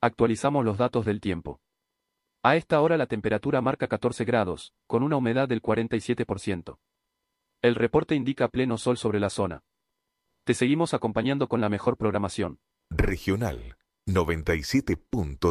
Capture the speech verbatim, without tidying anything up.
Actualizamos los datos del tiempo. A esta hora la temperatura marca catorce grados, con una humedad del cuarenta y siete por ciento. El reporte indica pleno sol sobre la zona. Te seguimos acompañando con la mejor programación. Regional noventa y siete punto